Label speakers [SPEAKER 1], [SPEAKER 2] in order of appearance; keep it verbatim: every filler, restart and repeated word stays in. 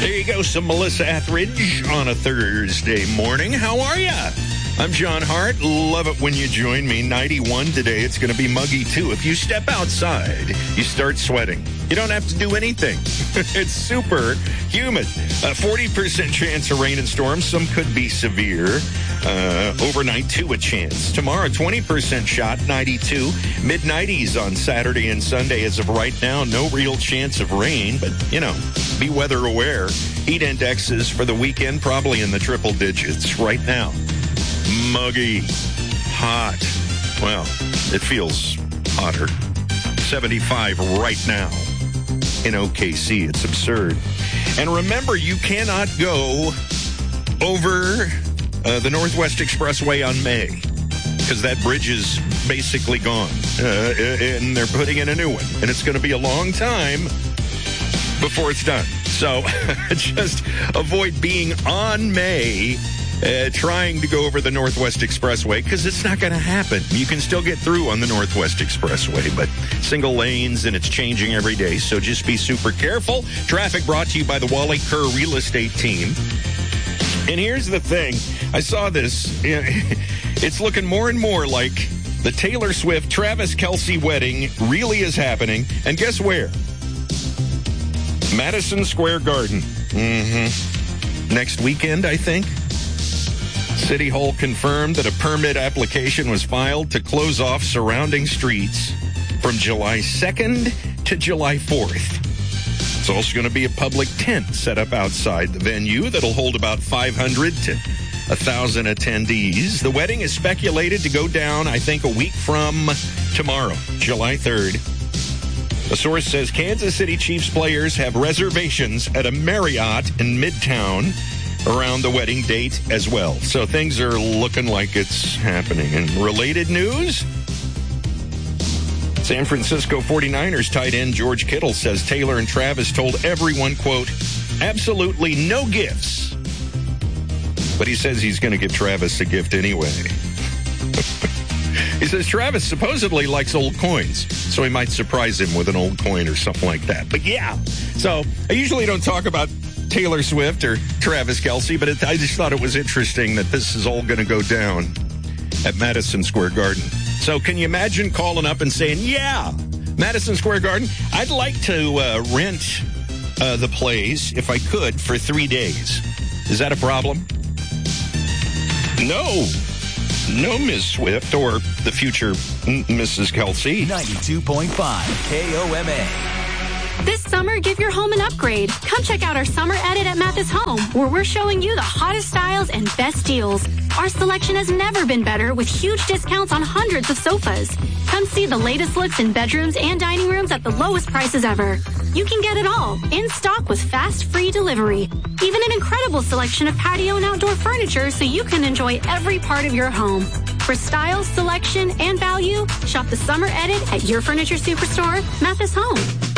[SPEAKER 1] There you go, some Melissa Etheridge on a Thursday morning. How are ya? I'm John Hart. Love it when you join me. ninety-one today. It's going to be muggy, too. If you step outside, you start sweating. You don't have to do anything. It's super humid. Uh, forty percent chance of rain and storms. Some could be severe. Uh, overnight, too, a chance. Tomorrow, twenty percent shot, ninety-two. mid nineties on Saturday and Sunday. As of right now, no real chance of rain, but, you know, be weather aware. Heat indexes for the weekend, probably in the triple digits right now. Muggy, hot. Well, it feels hotter. seventy-five right now in O K C. It's absurd. And remember, you cannot go over uh, the Northwest Expressway on May because that bridge is basically gone. Uh, and they're putting in a new one. And it's going to be a long time before it's done. So just avoid being on May Uh, trying to go over the Northwest Expressway because it's not going to happen. You can still get through on the Northwest Expressway, but single lanes and it's changing every day, so just be super careful. Traffic brought to you by the Wally Kerr Real Estate Team. And here's the thing. I saw this. It's looking more and more like the Taylor Swift Travis Kelce wedding really is happening. And guess where? Madison Square Garden. Mm-hmm. Next weekend, I think. City Hall confirmed that a permit application was filed to close off surrounding streets from July second to July fourth. It's also going to be a public tent set up outside the venue that'll hold about five hundred to one thousand attendees. The wedding is speculated to go down, I think, a week from tomorrow, July third. A source says Kansas City Chiefs players have reservations at a Marriott in Midtown around the wedding date as well. So things are looking like it's happening. And related news, San Francisco forty-niners tight end George Kittle says Taylor and Travis told everyone, quote, absolutely no gifts. But he says he's going to give Travis a gift anyway. He says Travis supposedly likes old coins, so he might surprise him with an old coin or something like that. But yeah, so I usually don't talk about Taylor Swift or Travis Kelce, but it, I just thought it was interesting that this is all going to go down at Madison Square Garden. So can you imagine calling up and saying, yeah, Madison Square Garden, I'd like to uh, rent uh, the place, if I could, for three days. Is that a problem? No. No, Miz Swift, or the future Missus Kelce.
[SPEAKER 2] ninety-two point five K O M A.
[SPEAKER 3] This summer, give your home an upgrade. Come check out our summer edit at Mathis Home, where we're showing you the hottest styles and best deals. Our selection has never been better, with huge discounts on hundreds of sofas. Come see the latest looks in bedrooms and dining rooms at the lowest prices ever. You can get it all, in stock with fast, free delivery. Even an incredible selection of patio and outdoor furniture so you can enjoy every part of your home. For style, selection, and value, shop the summer edit at your furniture superstore, Mathis Home.